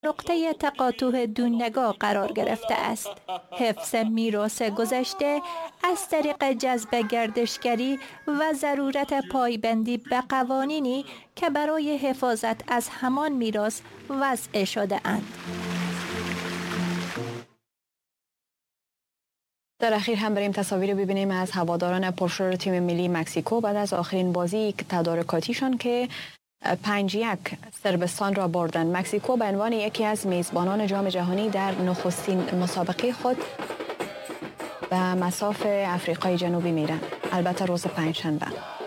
نقطه تقاطع دونگاه قرار گرفته است. حفظ میراث گذشته از طریق جذب گردشگری و ضرورت پایبندی به قوانینی که برای حفاظت از همان میراث وضع شده اند. در اخیر هم بریم تصاویر ببینیم از هواداران پرشور تیم ملی مکزیکو بعد از آخرین بازی تدارکاتیشان که 5-1 صربستان را بردند. مکزیکو به عنوان یکی از میزبانان جام جهانی در نخستین مسابقه خود به مصاف افریقای جنوبی میرند، البته روز پنجشنبه.